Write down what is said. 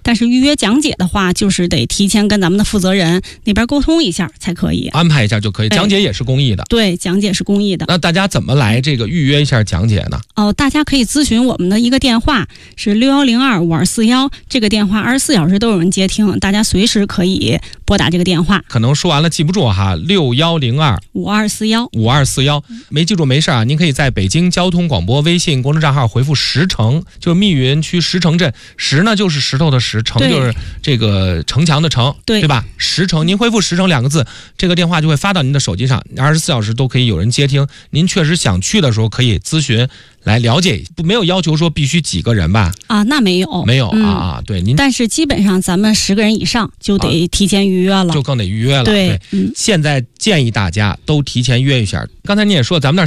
但是预约讲解的话，就是得提前跟咱们的负责人那边沟通一下才可以， 安排一下就可以。讲解也是公益的。 对，讲解是公益的。 那大家怎么来这个预约一下讲解呢？ 大家可以咨询我们的一个电话是61025241，这个电话24小时都有人接听，大家随时可以拨打这个电话。 可能说完了记不住哈，61025241，没记住没事啊，您可以在北京交通广播微信公众账号回复石城，就是密云区石城镇，石呢就是石头的石，城就是这个城墙的城，对吧？石城，您回复石城2个字，这个电话就会发到您的手机上，24小时都可以有人接听。您确实想去的时候可以咨询来了解，没有要求说必须几个人吧？那没有对您。但是基本上咱们10个人以上就得提前预约了， 就更得预约了。 对， 现在建议大家都提前约一下。刚才你也说咱们那